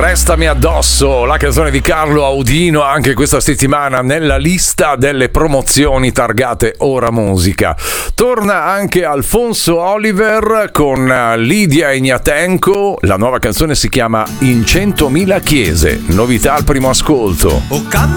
Restami addosso, la canzone di Carlo Audino anche questa settimana nella lista delle promozioni targate Ora Musica. Torna anche Alfonso Oliver con Lidia Ignatenko, la nuova canzone si chiama In 100.000 chiese, novità al primo ascolto. O